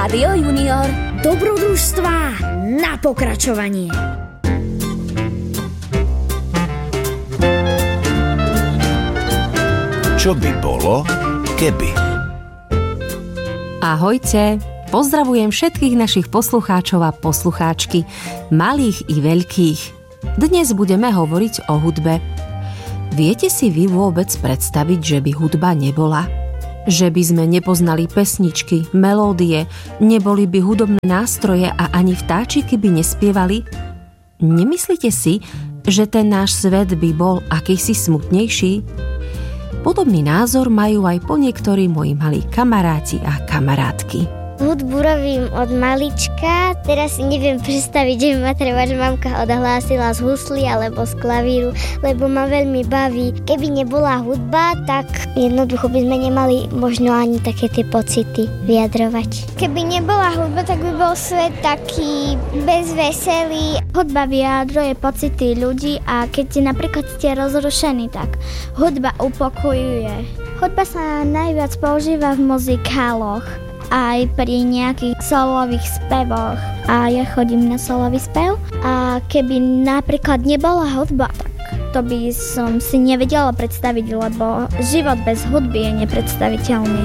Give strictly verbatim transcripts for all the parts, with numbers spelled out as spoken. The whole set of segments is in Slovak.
Rádio Junior. Dobrodružstvá na pokračovanie. Čo by bolo, keby? Ahojte, pozdravujem všetkých našich poslucháčov a poslucháčky, malých i veľkých. Dnes budeme hovoriť o hudbe. Viete si vy vôbec predstaviť, že by hudba nebola? Že by sme nepoznali pesničky, melódie, neboli by hudobné nástroje a ani vtáčiky by nespievali? Nemyslíte si, že ten náš svet by bol akýsi smutnejší? Podobný názor majú aj po niektorí moji malí kamaráti a kamarátky. Hudbu robím od malička, teraz si neviem predstaviť, že ma treba, že mamka odhlásila z husly alebo z klavíru, lebo ma veľmi baví. Keby nebola hudba, tak jednoducho by sme nemali možno ani také tie pocity vyjadrovať. Keby nebola hudba, tak by bol svet taký bezveselý. Hudba vyjadruje pocity ľudí a keď napríklad ste rozrušení, tak hudba upokojuje. Hudba sa najviac používa v muzikáloch, aj pri nejakých solových spevoch. A ja chodím na solový spev. A keby napríklad nebola hudba, tak to by som si nevedela predstaviť, lebo život bez hudby je nepredstaviteľný.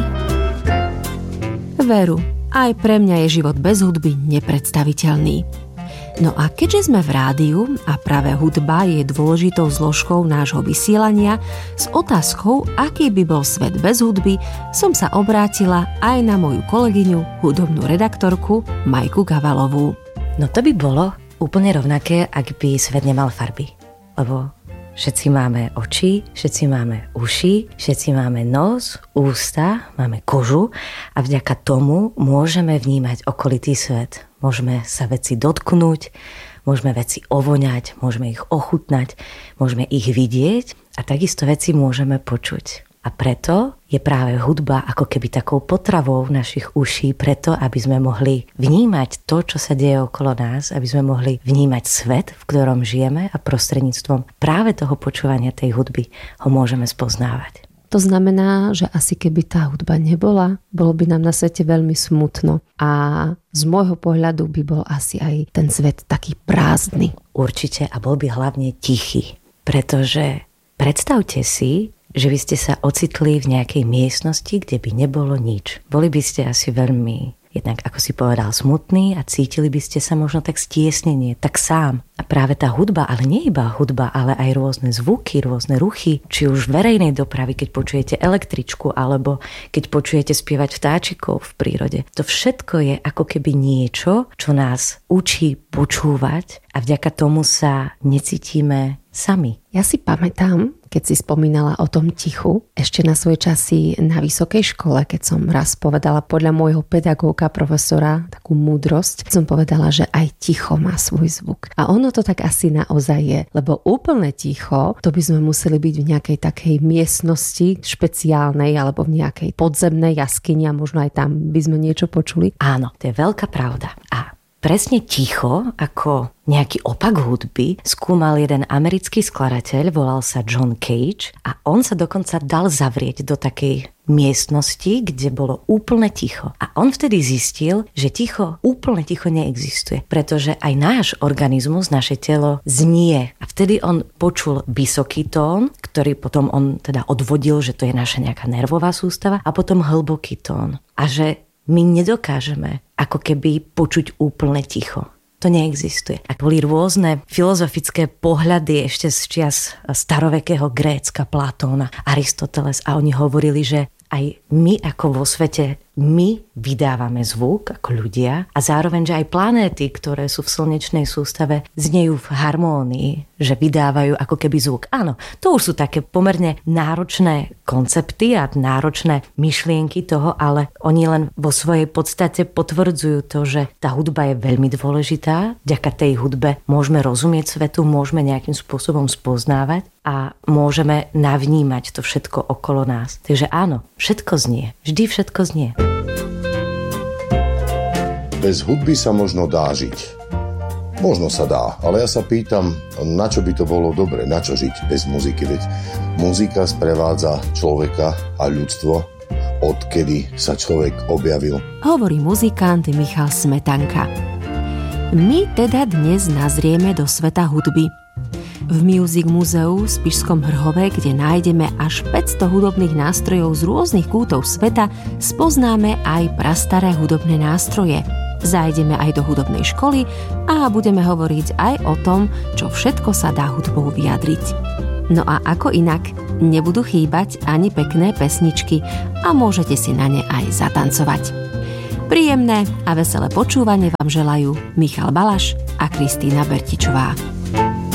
Veru, aj pre mňa je život bez hudby nepredstaviteľný. No a keďže sme v rádiu a práve hudba je dôležitou zložkou nášho vysielania, s otázkou, aký by bol svet bez hudby, som sa obrátila aj na moju kolegyňu, hudobnú redaktorku Majku Gavalovú. No to by bolo úplne rovnaké, ak by svet nemal farby. Lebo všetci máme oči, všetci máme uši, všetci máme nos, ústa, máme kožu a vďaka tomu môžeme vnímať okolitý svet. Môžeme sa veci dotknúť, môžeme veci ovoňať, môžeme ich ochutnať, môžeme ich vidieť a takisto veci môžeme počuť. A preto je práve hudba ako keby takou potravou našich uší, preto aby sme mohli vnímať to, čo sa deje okolo nás, aby sme mohli vnímať svet, v ktorom žijeme a prostredníctvom práve toho počúvania tej hudby ho môžeme spoznávať. To znamená, že asi keby tá hudba nebola, bolo by nám na svete veľmi smutno a z môjho pohľadu by bol asi aj ten svet taký prázdny. Určite a bol by hlavne tichý, pretože predstavte si, že by ste sa ocitli v nejakej miestnosti, kde by nebolo nič. Boli by ste asi veľmi, jednak ako si povedal, smutní a cítili by ste sa možno tak stiesnenie, tak sám. A práve tá hudba, ale nie iba hudba, ale aj rôzne zvuky, rôzne ruchy, či už verejnej dopravy, keď počujete električku, alebo keď počujete spievať vtáčikov v prírode. To všetko je ako keby niečo, čo nás učí počúvať a vďaka tomu sa necítime sami. Ja si pamätám, keď si spomínala o tom tichu, ešte na svoje časy na vysokej škole, keď som raz povedala podľa môjho pedagóga, profesora, takú múdrosť, som povedala, že aj ticho má svoj zvuk. A ono to tak asi naozaj je, lebo úplne ticho, to by sme museli byť v nejakej takej miestnosti špeciálnej alebo v nejakej podzemnej jaskyni a možno aj tam by sme niečo počuli. Áno, to je veľká pravda. A presne ticho, ako nejaký opak hudby, skúmal jeden americký skladateľ, volal sa John Cage a on sa dokonca dal zavrieť do takej miestnosti, kde bolo úplne ticho. A on vtedy zistil, že ticho, úplne ticho neexistuje, pretože aj náš organizmus, naše telo znie. A vtedy on počul vysoký tón, ktorý potom on teda odvodil, že to je naša nejaká nervová sústava a potom hlboký tón. A že my nedokážeme ako keby počuť úplne ticho. To neexistuje. A boli rôzne filozofické pohľady ešte z čias starovekého Grécka, Platóna, Aristoteles a oni hovorili, že aj my ako vo svete, my vydávame zvuk ako ľudia a zároveň, že aj planéty, ktoré sú v slnečnej sústave, znejú v harmónii, že vydávajú ako keby zvuk. Áno, to už sú také pomerne náročné koncepty a náročné myšlienky toho, ale oni len vo svojej podstate potvrdzujú to, že tá hudba je veľmi dôležitá. Vďaka tej hudbe môžeme rozumieť svetu, môžeme nejakým spôsobom spoznávať a môžeme navnímať to všetko okolo nás. Takže áno, všetko znie. Vždy všetko znie. Bez hudby sa možno dá žiť. Možno sa dá, ale ja sa pýtam, na čo by to bolo dobre, na čo žiť bez muziky, veď muzika sprevádza človeka a ľudstvo odkedy sa človek objavil. Hovorí muzikant Michal Smetanka. My teda dnes nazrieme do sveta hudby. V Music Museu v Spišskom Hrhove, kde nájdeme až päťsto hudobných nástrojov z rôznych kútov sveta, spoznáme aj prastaré hudobné nástroje. Zájdeme aj do hudobnej školy a budeme hovoriť aj o tom, čo všetko sa dá hudbou vyjadriť. No a ako inak, nebudú chýbať ani pekné pesničky a môžete si na ne aj zatancovať. Príjemné a veselé počúvanie vám želajú Michal Balaš a Kristína Bertičová.